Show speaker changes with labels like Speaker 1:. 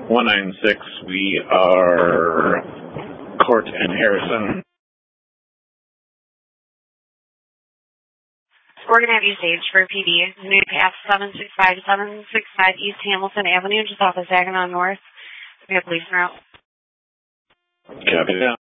Speaker 1: 196, we are Court and Harrison.
Speaker 2: We're going to have you staged for PD. New pass 765 to 765 East Hamilton Avenue, just off of Saginaw North. We have police route.
Speaker 1: Copy that.